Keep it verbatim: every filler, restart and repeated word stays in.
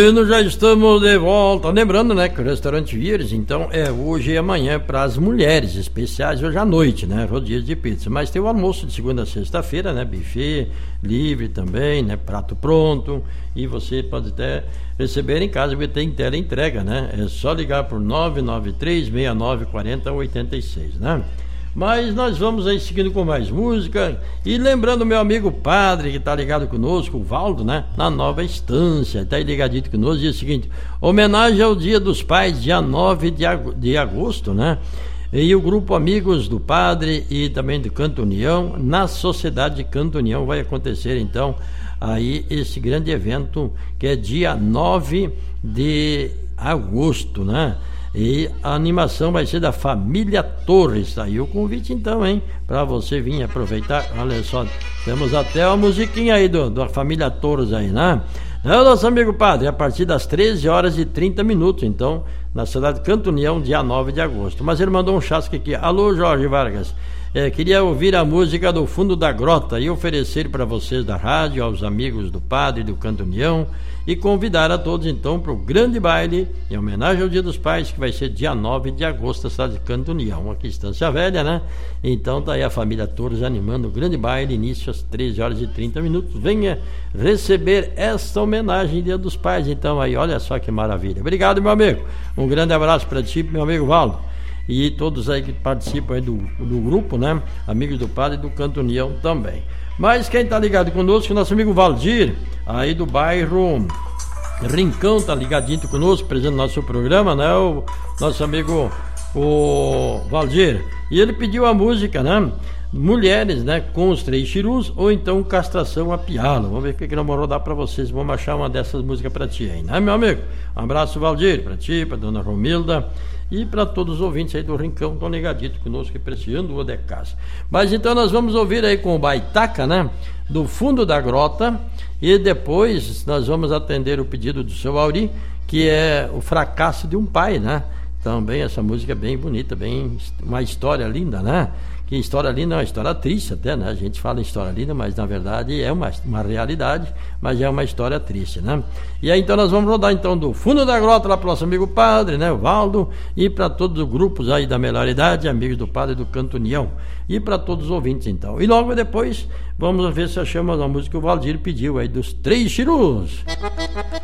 Nós já estamos de volta. Lembrando, né, que o Restaurante Vieres, então, é hoje e amanhã para as mulheres especiais, hoje à noite, né, rodízio de pizza. Mas tem o almoço de segunda a sexta-feira, né, buffet livre também, né, prato pronto. E você pode até receber em casa, porque tem tela entrega, né. É só ligar por nove nove três, seis nove quatro zero, oito seis, né. Mas nós vamos aí seguindo com mais música. E lembrando meu amigo padre que está ligado conosco, o Valdo, né? Na Nova Estância, está aí ligadito conosco. Dia seguinte, homenagem ao Dia dos Pais, dia nove de agosto, né? E o grupo Amigos do Padre e também do Canto União, na Sociedade Canto União, vai acontecer então aí esse grande evento que é dia nove de agosto, né? E a animação vai ser da família Torres. Tá aí o convite então, hein? Pra você vir aproveitar. Olha só, temos até uma musiquinha aí do, da família Torres aí, né? Não, nosso amigo padre, a partir das treze horas e trinta minutos, então, na cidade de Canto União, dia nove de agosto. Mas ele mandou um chasque aqui. Alô, Jorge Vargas. É, queria ouvir a música do Fundo da Grota e oferecer para vocês da rádio, aos amigos do Padre do Canto União, e convidar a todos então para o grande baile em homenagem ao Dia dos Pais, que vai ser dia nove de agosto, na cidade de Canto União, aqui em Estância Velha, né? Então tá aí a família Torres animando o grande baile, início às treze horas e trinta minutos. Venha receber essa homenagem Dia dos Pais, então aí, olha só que maravilha. Obrigado, meu amigo. Um grande abraço para ti, meu amigo Valdo. E todos aí que participam aí do, do grupo, né? Amigos do Padre e do Canto União também. Mas quem tá ligado conosco, nosso amigo Valdir, aí do bairro Rincão, tá ligadinho conosco, presente no nosso programa, né? O nosso amigo, o Valdir. E ele pediu a música, né? Mulheres, né? Com os Três Chirus, ou então Castração a Pialo. Vamos ver o que, que nós vamos rodar pra vocês. Vamos achar uma dessas músicas pra ti aí, né, meu amigo? Um abraço, Valdir, pra ti, pra dona Romilda. E para todos os ouvintes aí do Rincão, estão ligaditos conosco, apreciando o de casa. Mas então nós vamos ouvir aí com o Baitaca, né? Do Fundo da Grota. E depois nós vamos atender o pedido do seu Auri, que é O Fracasso de um Pai, né? Também essa música é bem bonita, bem, uma história linda, né? Que história linda é uma história triste até, né? A gente fala em história linda, mas na verdade é uma, uma realidade, mas é uma história triste, né? E aí então nós vamos rodar então do Fundo da Grota lá para o nosso amigo padre, né? O Valdo, e para todos os grupos aí da melhor idade, amigos do Padre do Canto União, e para todos os ouvintes então. E logo depois vamos ver se achamos a música que o Valdir pediu aí dos Três Chirus.